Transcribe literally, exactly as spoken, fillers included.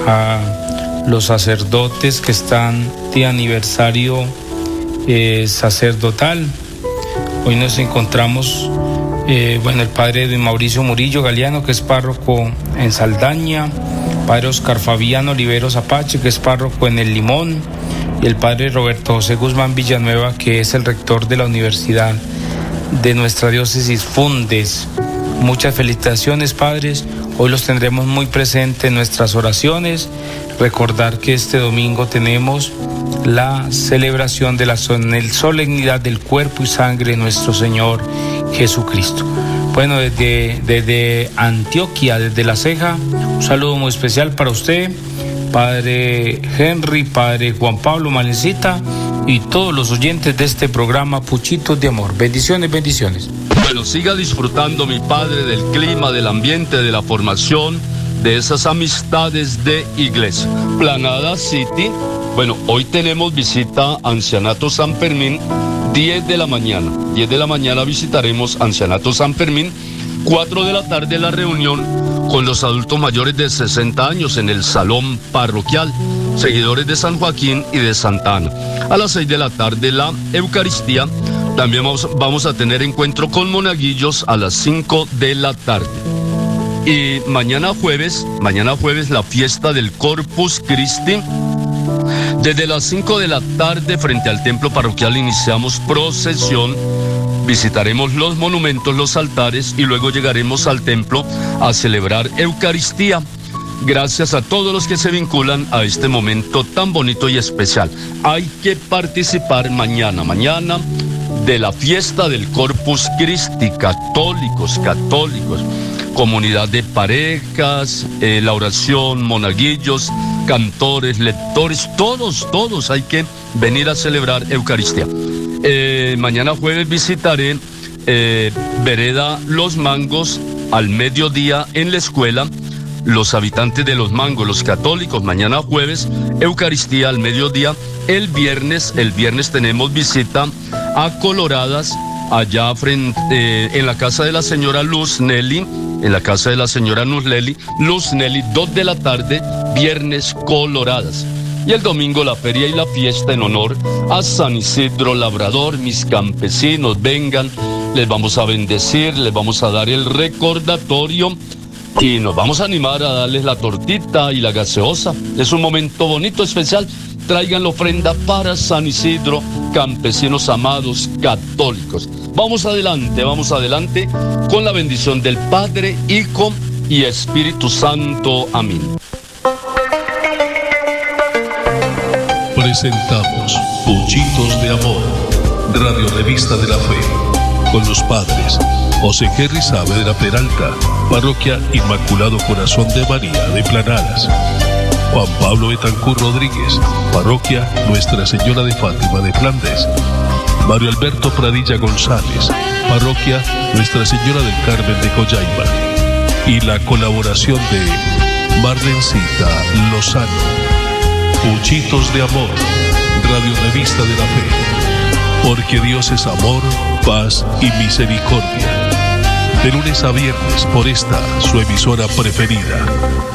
a los sacerdotes que están de aniversario eh, sacerdotal. Hoy nos encontramos, eh, bueno, el padre de Mauricio Murillo Galeano, que es párroco en Saldaña, padre Oscar Fabián Oliveros Apache, que es párroco en El Limón, y el padre Roberto José Guzmán Villanueva, que es el rector de la Universidad de nuestra diócesis Fundes. Muchas felicitaciones, padres. Hoy los tendremos muy presentes en nuestras oraciones. Recordar que este domingo tenemos la celebración de la solemnidad del cuerpo y sangre de nuestro Señor Jesucristo. Bueno, desde, desde Antioquia, desde La Ceja, un saludo muy especial para usted, padre Henry, padre Juan Pablo Malencita y todos los oyentes de este programa Puchitos de Amor. Bendiciones, bendiciones. Bueno, siga disfrutando, mi padre, del clima, del ambiente, de la formación, de esas amistades de iglesia. Planada City, bueno, hoy tenemos visita a Ancianato San Fermín, diez de la mañana. diez de la mañana visitaremos Ancianato San Fermín, cuatro de la tarde la reunión con los adultos mayores de sesenta años en el salón parroquial, seguidores de San Joaquín y de Santa Ana. A las seis de la tarde la Eucaristía. También vamos, vamos a tener encuentro con monaguillos a las cinco de la tarde. Y mañana jueves, mañana jueves la fiesta del Corpus Christi. Desde las cinco de la tarde frente al templo parroquial iniciamos procesión. Visitaremos los monumentos, los altares y luego llegaremos al templo a celebrar Eucaristía. Gracias a todos los que se vinculan a este momento tan bonito y especial. Hay que participar mañana, mañana de la fiesta del Corpus Christi, católicos, católicos, comunidad de parejas, eh, la oración, monaguillos, cantores, lectores, todos, todos hay que venir a celebrar Eucaristía. Eh, mañana jueves visitaré eh, Vereda Los Mangos al mediodía en la escuela. Los habitantes de Los Mangos, los católicos, mañana jueves, Eucaristía al mediodía. El viernes, el viernes tenemos visita a Coloradas, allá frente, eh, en la casa de la señora Luz Nelly, en la casa de la señora Luz Nelly, Luz Nelly, dos de la tarde, viernes Coloradas. Y el domingo la feria y la fiesta en honor a San Isidro Labrador. Mis campesinos, vengan, les vamos a bendecir, les vamos a dar el recordatorio y nos vamos a animar a darles la tortita y la gaseosa. Es un momento bonito, especial. Traigan la ofrenda para San Isidro, campesinos amados católicos. Vamos adelante, vamos adelante con la bendición del Padre, Hijo y Espíritu Santo. Amén. Presentamos Puchitos de Amor, Radio Revista de la Fe, con los padres José Henry Saavedra Peralta, Parroquia Inmaculado Corazón de María de Planadas; Juan Pablo Betancur Rodríguez, Parroquia Nuestra Señora de Fátima de Flandes; Mario Alberto Pradilla González, Parroquia Nuestra Señora del Carmen de Coyaima; y la colaboración de Marlencita Lozano. Puchitos de Amor, Radio Revista de la Fe, porque Dios es amor, paz y misericordia. De lunes a viernes por esta, su emisora preferida.